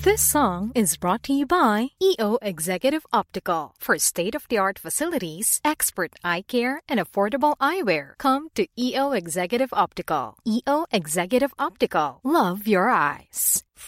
This song is brought to you by EO Executive Optical. For state-of-the-art facilities, expert eye care, and affordable eyewear, come to EO Executive Optical. EO Executive Optical. Love your eyes.